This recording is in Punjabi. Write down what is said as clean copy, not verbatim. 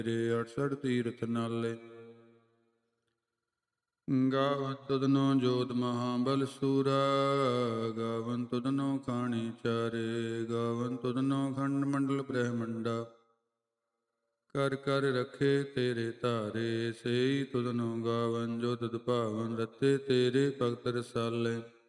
ਤੇਰੇ 68 ਤੀਰਥ ਨਾਲੇ। ਗਾਵਨ ਤੁਧਨੋ ਜੋਤ ਮਹਾਬਲ ਸੂਰਾ, ਗਾਵਨ ਤੁਧਨੋ ਖਾਣੀ ਚਾਰੇ, ਗਾਵਨ ਤੁਧਨੋ ਖੰਡ ਮੰਡਲ ਬ੍ਰਹਮੰਡਾ। ਕਰ ਕਰ ਰਖੇ ਤੇਰੇ ਧਾਰੇ, ਸਈ ਤੁਧਨੋ ਗਾਵਨ ਜੋ ਤੁਧ ਭਾਵਨ ਰਤੇ ਤੇਰੇ ਭਗਤ ਰਸਾਲੇ।